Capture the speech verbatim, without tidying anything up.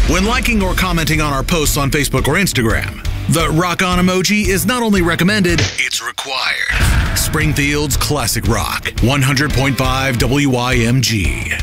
when liking or commenting on our posts on Facebook or Instagram. The rock on emoji is not only recommended, it's required. Springfield's classic rock, one hundred point five W I M G.